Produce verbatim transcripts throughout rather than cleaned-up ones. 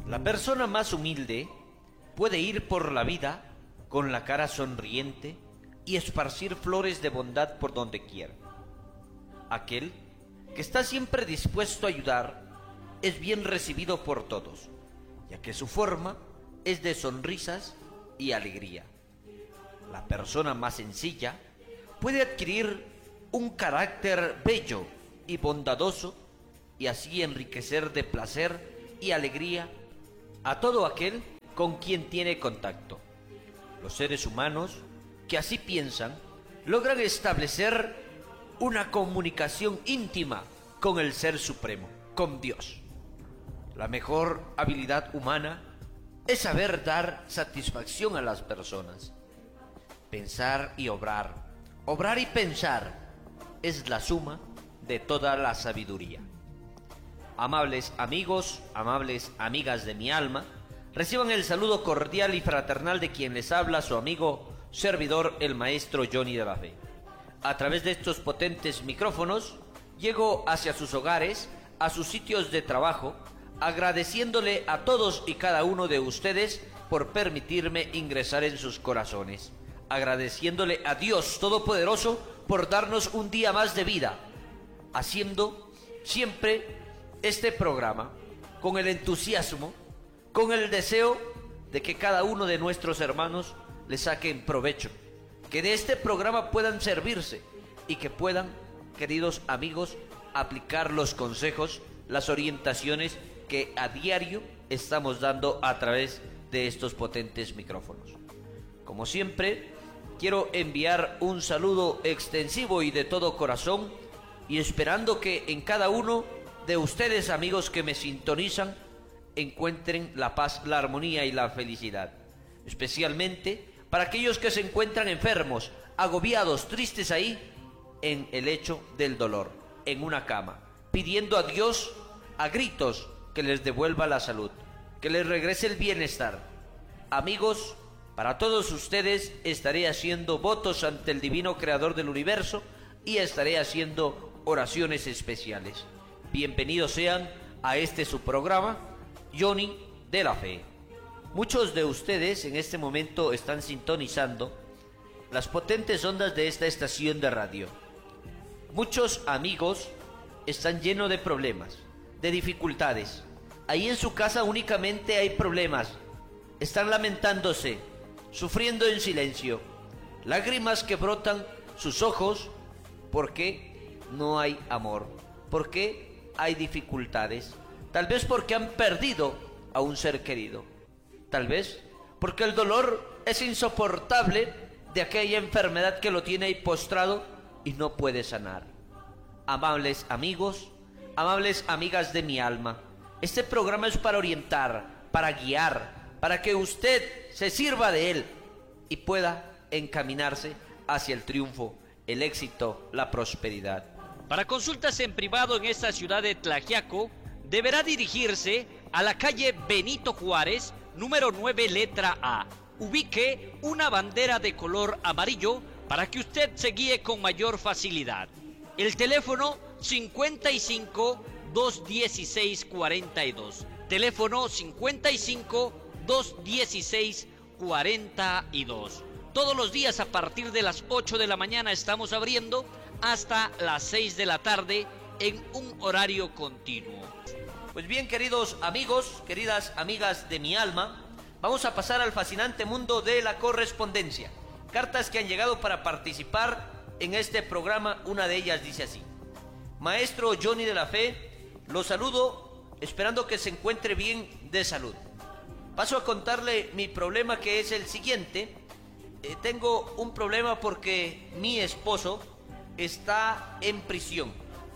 La persona más humilde puede ir por la vida con la cara sonriente y esparcir flores de bondad por donde quiera. Aquel que está siempre dispuesto a ayudar es bien recibido por todos, ya que su forma es de sonrisas y alegría. La persona más sencilla puede adquirir un carácter bello y bondadoso y así enriquecer de placer y alegría a todo aquel con quien tiene contacto. Los seres humanos que así piensan logran establecer una comunicación íntima con el Ser Supremo, con Dios. La mejor habilidad humana es saber dar satisfacción a las personas. Pensar y obrar, obrar y pensar es la suma de toda la sabiduría. Amables amigos, amables amigas de mi alma, reciban el saludo cordial y fraternal de quien les habla, su amigo, servidor, el maestro Johnny de la Fe. A través de estos potentes micrófonos, llego hacia sus hogares, a sus sitios de trabajo, agradeciéndole a todos y cada uno de ustedes por permitirme ingresar en sus corazones, agradeciéndole a Dios Todopoderoso por darnos un día más de vida, haciendo siempre este programa con el entusiasmo, con el deseo de que cada uno de nuestros hermanos le saquen provecho, que de este programa puedan servirse y que puedan, queridos amigos, aplicar los consejos, las orientaciones que a diario estamos dando a través de estos potentes micrófonos. Como siempre, quiero enviar un saludo extensivo y de todo corazón, y esperando que en cada uno de ustedes, amigos que me sintonizan, encuentren la paz, la armonía y la felicidad. Especialmente para aquellos que se encuentran enfermos, agobiados, tristes ahí, en el lecho del dolor, en una cama, pidiendo a Dios a gritos que les devuelva la salud, que les regrese el bienestar. Amigos, para todos ustedes estaré haciendo votos ante el divino creador del universo y estaré haciendo oraciones especiales. Bienvenidos sean a este su programa, Johnny de la Fe. Muchos de ustedes en este momento están sintonizando las potentes ondas de esta estación de radio. Muchos amigos están llenos de problemas, de dificultades. Ahí en su casa únicamente hay problemas. Están lamentándose, sufriendo en silencio, lágrimas que brotan sus ojos porque no hay amor, porque hay dificultades, tal vez porque han perdido a un ser querido, tal vez porque el dolor es insoportable de aquella enfermedad que lo tiene ahí postrado y no puede sanar. Amables amigos, amables amigas de mi alma, este programa es para orientar, para guiar, para que usted se sirva de él y pueda encaminarse hacia el triunfo, el éxito, la prosperidad. Para consultas en privado en esta ciudad de Tlaxiaco, deberá dirigirse a la calle Benito Juárez, número nueve, letra A. Ubique una bandera de color amarillo para que usted se guíe con mayor facilidad. El teléfono cincuenta y cinco, doscientos dieciséis, cuarenta y dos. Teléfono cincuenta y cinco, doscientos dieciséis, cuarenta y dos. Todos los días a partir de las ocho de la mañana estamos abriendo hasta las seis de la tarde en un horario continuo. Pues bien, queridos amigos, queridas amigas de mi alma, vamos a pasar al fascinante mundo de la correspondencia. Cartas que han llegado para participar en este programa. Una de ellas dice así: Maestro Johnny de la Fe, lo saludo esperando que se encuentre bien de salud. Paso a contarle mi problema, que es el siguiente. Eh, tengo un problema porque mi esposo está en prisión.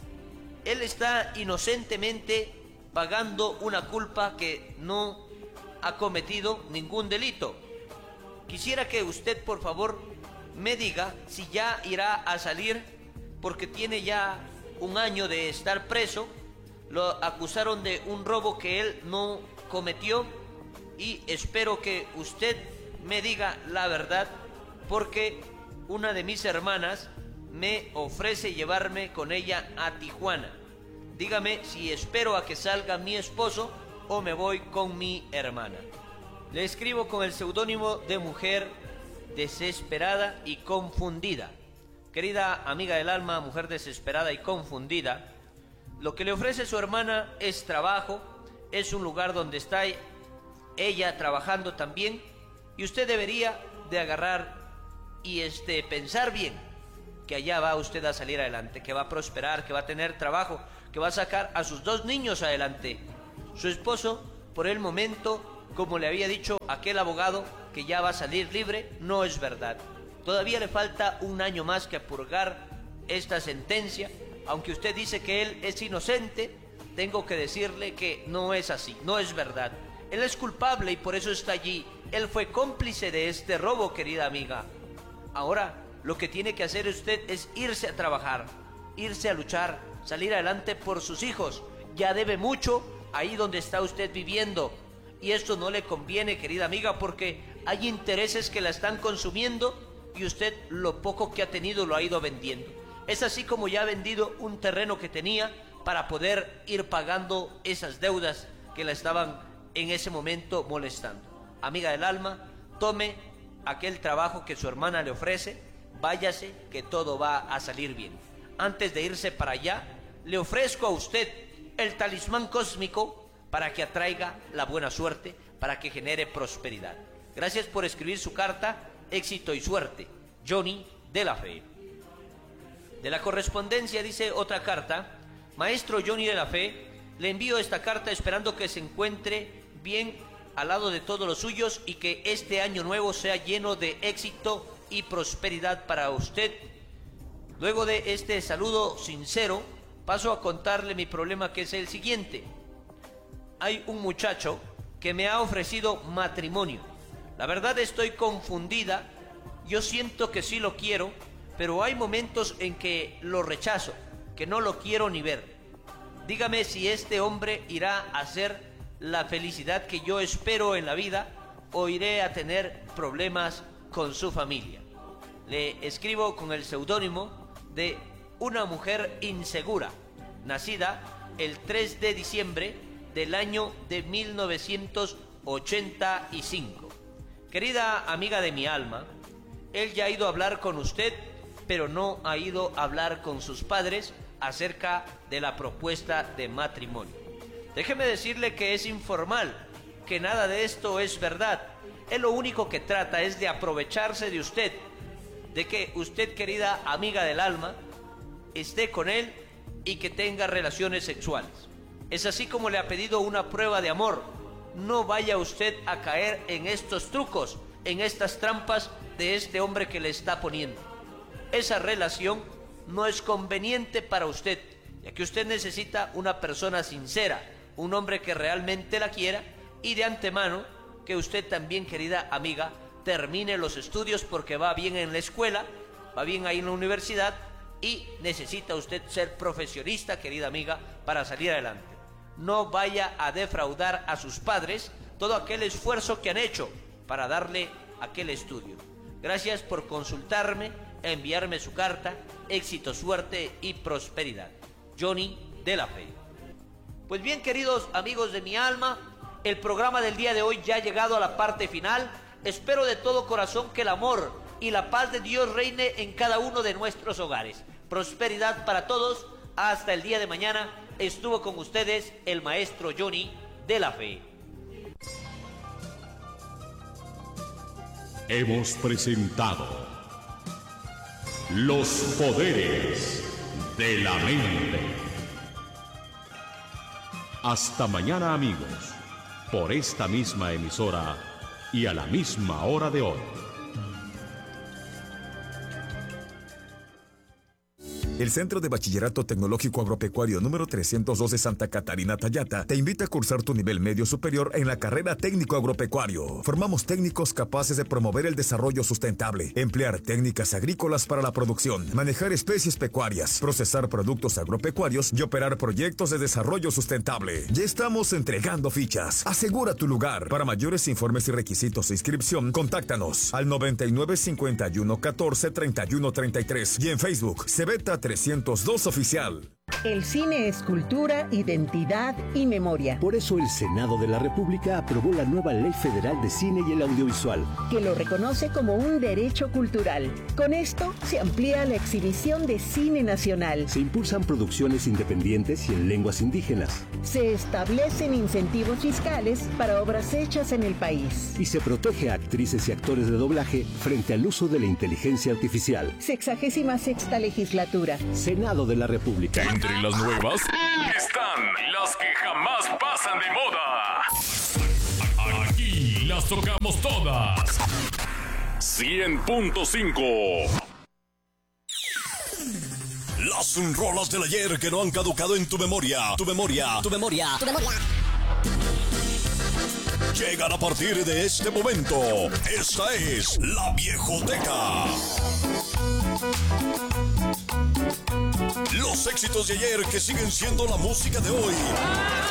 Él está inocentemente pagando una culpa que no ha cometido ningún delito. Quisiera que usted, por favor, me diga si ya irá a salir, porque tiene ya un año de estar preso. Lo acusaron de un robo que él no cometió y espero que usted me diga la verdad, porque una de mis hermanas me ofrece llevarme con ella a Tijuana. Dígame si espero a que salga mi esposo o me voy con mi hermana. Le escribo con el seudónimo de mujer desesperada y confundida. Querida amiga del alma, mujer desesperada y confundida, lo que le ofrece su hermana es trabajo, es un lugar donde está ella trabajando también, y usted debería de agarrar y este, pensar bien que allá va usted a salir adelante, que va a prosperar, que va a tener trabajo, que va a sacar a sus dos niños adelante. Su esposo, por el momento, como le había dicho aquel abogado, que ya va a salir libre, no es verdad. Todavía le falta un año más que purgar esta sentencia. Aunque usted dice que él es inocente, tengo que decirle que no es así, no es verdad. Él es culpable y por eso está allí. Él fue cómplice de este robo, querida amiga. Ahora, lo que tiene que hacer usted es irse a trabajar, irse a luchar, salir adelante por sus hijos. Ya debe mucho ahí donde está usted viviendo. Y esto no le conviene, querida amiga, porque hay intereses que la están consumiendo y usted lo poco que ha tenido lo ha ido vendiendo. Es así como ya ha vendido un terreno que tenía para poder ir pagando esas deudas que la estaban en ese momento molestando. Amiga del alma, tome aquel trabajo que su hermana le ofrece, váyase que todo va a salir bien. Antes de irse para allá, le ofrezco a usted el talismán cósmico para que atraiga la buena suerte, para que genere prosperidad. Gracias por escribir su carta, éxito y suerte. Johnny de la Fe. De la correspondencia dice otra carta: Maestro Johnny de la Fe, le envío esta carta esperando que se encuentre bien al lado de todos los suyos y que este año nuevo sea lleno de éxito y prosperidad para usted. Luego de este saludo sincero, paso a contarle mi problema, que es el siguiente. Hay un muchacho que me ha ofrecido matrimonio. La verdad estoy confundida. Yo siento que sí lo quiero, pero hay momentos en que lo rechazo, que no lo quiero ni ver. Dígame si este hombre irá a ser la felicidad que yo espero en la vida o iré a tener problemas con su familia. Le escribo con el seudónimo de una mujer insegura, nacida el tres de diciembre del año de mil novecientos ochenta y cinco. Querida amiga de mi alma, él ya ha ido a hablar con usted, pero no ha ido a hablar con sus padres acerca de la propuesta de matrimonio. Déjeme decirle que es informal, que nada de esto es verdad. Él lo único que trata es de aprovecharse de usted, de que usted, querida amiga del alma, esté con él y que tenga relaciones sexuales. Es así como le ha pedido una prueba de amor. No vaya usted a caer en estos trucos, en estas trampas de este hombre que le está poniendo. Esa relación no es conveniente para usted, ya que usted necesita una persona sincera, un hombre que realmente la quiera, y de antemano que usted también, querida amiga, termine los estudios porque va bien en la escuela, va bien ahí en la universidad y necesita usted ser profesionista, querida amiga, para salir adelante. No vaya a defraudar a sus padres todo aquel esfuerzo que han hecho para darle aquel estudio. Gracias por consultarme, enviarme su carta. Éxito, suerte y prosperidad. Johnny de la Fe. Pues bien, queridos amigos de mi alma, el programa del día de hoy ya ha llegado a la parte final. Espero de todo corazón que el amor y la paz de Dios reine en cada uno de nuestros hogares. Prosperidad para todos. Hasta el día de mañana. Estuvo con ustedes el maestro Johnny de la Fe. Hemos presentado Los Poderes de la Mente. Hasta mañana, amigos, por esta misma emisora y a la misma hora de hoy. El Centro de Bachillerato Tecnológico Agropecuario número trescientos dos de Santa Catarina Tayata te invita a cursar tu nivel medio superior en la carrera técnico agropecuario. Formamos técnicos capaces de promover el desarrollo sustentable, emplear técnicas agrícolas para la producción, manejar especies pecuarias, procesar productos agropecuarios y operar proyectos de desarrollo sustentable. Ya estamos entregando fichas. Asegura tu lugar. Para mayores informes y requisitos de inscripción, contáctanos al noventa y nueve cincuenta y uno catorce treinta y uno treinta y tres y en Facebook Cebeta trescientos dos Oficial. El cine es cultura, identidad y memoria. Por eso el Senado de la República aprobó la nueva Ley Federal de Cine y el Audiovisual, que lo reconoce como un derecho cultural. Con esto se amplía la exhibición de cine nacional. Se impulsan producciones independientes y en lenguas indígenas. Se establecen incentivos fiscales para obras hechas en el país. Y se protege a actrices y actores de doblaje frente al uso de la inteligencia artificial. Sexagésima sexta legislatura. Senado de la República. Entre las nuevas están las que jamás pasan de moda. Aquí las tocamos todas. cien punto cinco. Las rolas del ayer que no han caducado en tu memoria. Tu memoria. Tu memoria. Tu memoria. Llegan a partir de este momento. Esta es La Viejoteca. Los éxitos de ayer que siguen siendo la música de hoy.